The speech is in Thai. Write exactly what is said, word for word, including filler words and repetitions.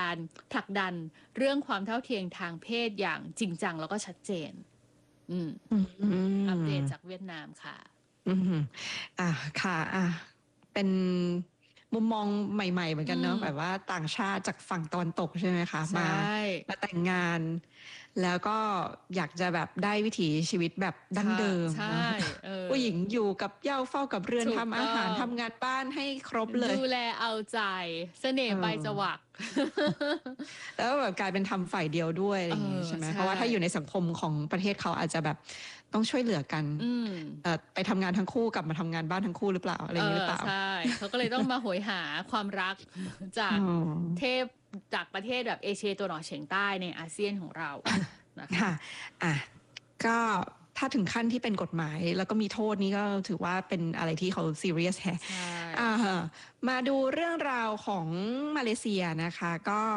การผลักดันเรื่องความเท่าเทียมทางเพศอย่างจริงจังแล้วก็ชัดเจนอืมอัปเดตจากเวียดนามค่ะอืมอ่ะค่ะอ่ะเป็นมุมมองใหม่ๆเหมือนกันเนอะแบบว่าต่างชาติจากฝั่งตะวันตกใช่ไหมคะมามาแต่งงานแล้วก็อยากจะแบบได้วิถีชีวิตแบบดั้งเดิมเนอะผู้หญิงอยู่กับเหย้าเฝ้ากับเรือนทำอาหารทำงานบ้านให้ครบเลยดูแลเอาใจเสน่ห์ใบจวักแล้วแบบกลายเป็นทำฝ่ายเดียวด้วยอะไรอย่างงี้ใช่ไหมเพราะว่าถ้าอยู่ในสังคมของประเทศเขาอาจจะแบบต้องช่วยเหลือกันไปทำงานทั้งคู่กลับมาทำงานบ้านทั้งคู่หรือเปล่าอะไรอย่างนี้หรือเปล่าใช่เขาก็เลยต้องมาโหยหาความรักจากเทพจากประเทศแบบเอเชียตัวหนอเฉียงใต้ในอาเซียนของเรานะคะอ่ะก็ถ้าถึงขั้นที่เป็นกฎหมายแล้วก็มีโทษนี้ก็ถือว่าเป็นอะไรที่เขาซีเรียสแฮะมาดูเรื่องราวของมาเลเซียนะคะก็